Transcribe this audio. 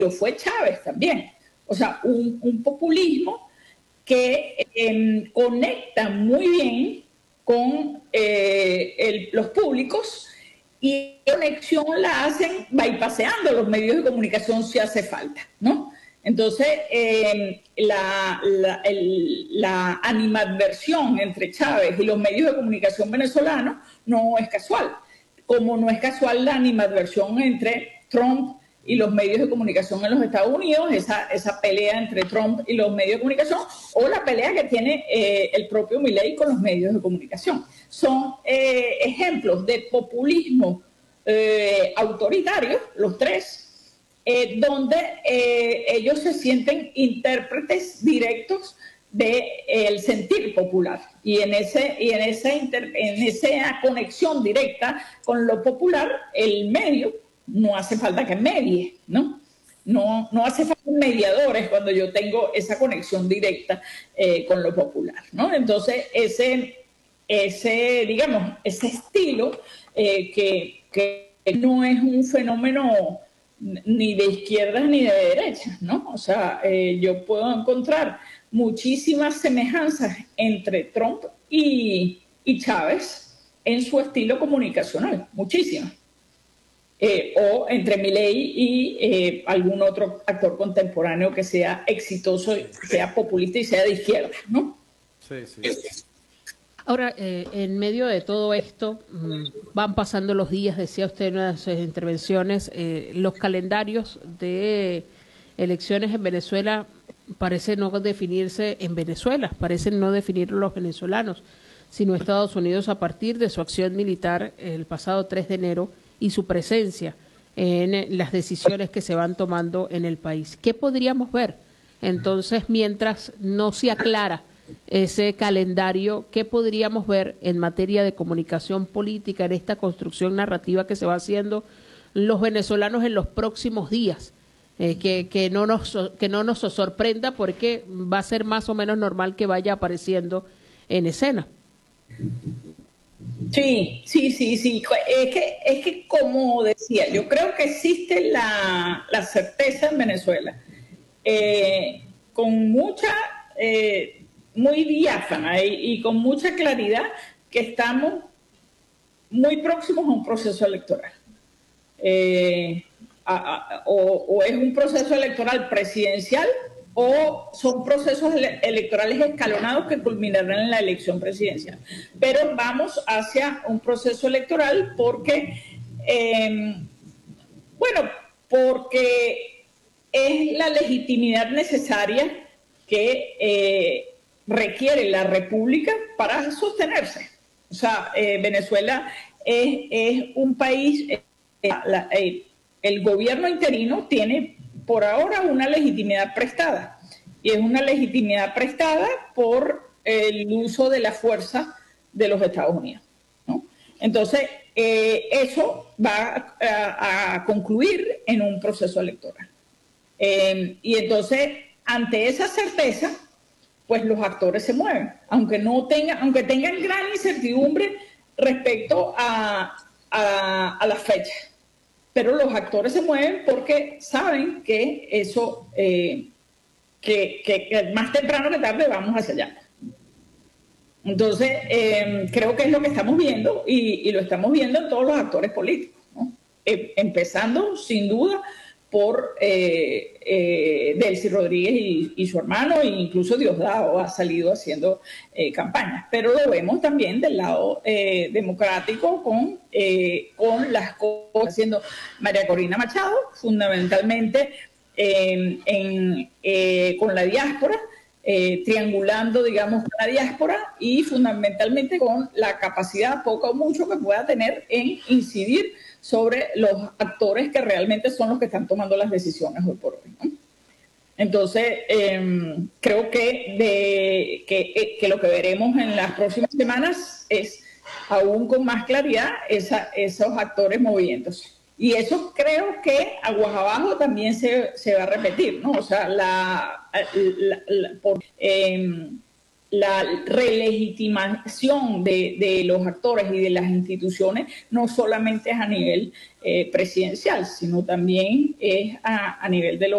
lo fue Chávez también. O sea, un populismo que conecta muy bien con los públicos, y la conexión la hacen bypaseando los medios de comunicación si hace falta, ¿no? Entonces, la animadversión entre Chávez y los medios de comunicación venezolanos no es casual, como no es casual la animadversión entre Trump y los medios de comunicación en los Estados Unidos, esa pelea entre Trump y los medios de comunicación, o la pelea que tiene el propio Milei con los medios de comunicación. Son ejemplos de populismo autoritario, los tres, donde ellos se sienten intérpretes directos del sentir popular, y en esa conexión directa con lo popular, el medio no hace falta que medie, ¿no? No hace falta mediadores cuando yo tengo esa conexión directa con lo popular, ¿no? Entonces, digamos, ese estilo que no es un fenómeno ni de izquierdas ni de derechas, ¿no? O sea, yo puedo encontrar muchísimas semejanzas entre Trump y Chávez en su estilo comunicacional, muchísimas. O entre Milei y algún otro actor contemporáneo que sea exitoso, sea populista y sea de izquierda, ¿no? Sí, sí. Ahora, en medio de todo esto, van pasando los días, decía usted en una de sus intervenciones, los calendarios de elecciones en Venezuela parecen no definirse en Venezuela, parecen no definirlo los venezolanos, sino Estados Unidos, a partir de su acción militar el pasado 3 de enero y su presencia en las decisiones que se van tomando en el país. ¿Qué podríamos ver? Entonces, mientras no se aclara ese calendario, ¿qué podríamos ver en materia de comunicación política, en esta construcción narrativa que se va haciendo los venezolanos en los próximos días? Que no nos sorprenda, porque va a ser más o menos normal que vaya apareciendo en escena. Sí. Es que como decía, yo creo que existe la certeza en Venezuela, con mucha, muy diáfana y con mucha claridad, que estamos muy próximos a un proceso electoral. O es un proceso electoral presidencial, o son procesos electorales escalonados que culminarán en la elección presidencial. Pero vamos hacia un proceso electoral porque, porque es la legitimidad necesaria que requiere la República para sostenerse. O sea, Venezuela es un país, el gobierno interino tiene por ahora una legitimidad prestada, y es una legitimidad prestada por el uso de la fuerza de los Estados Unidos, ¿no? Entonces, eso va a concluir en un proceso electoral. Y entonces, ante esa certeza, pues los actores se mueven, aunque tengan gran incertidumbre respecto a la fecha. Pero los actores se mueven porque saben que eso, que más temprano que tarde vamos hacia allá. Entonces, creo que es lo que estamos viendo, y lo estamos viendo en todos los actores políticos, ¿no? Empezando, sin duda, por Delcy Rodríguez y su hermano, e incluso Diosdado ha salido haciendo campañas. Pero lo vemos también del lado democrático con las cosas haciendo María Corina Machado, fundamentalmente con la diáspora, triangulando, digamos, con la diáspora, y fundamentalmente con la capacidad, poco o mucho, que pueda tener en incidir sobre los actores que realmente son los que están tomando las decisiones hoy por hoy, ¿no? Entonces, creo que lo que veremos en las próximas semanas es, aún con más claridad, esos actores moviéndose. Y eso creo que aguas abajo también se va a repetir, ¿no? O sea, la relegitimación de los actores y de las instituciones no solamente es a nivel presidencial, sino también es a nivel de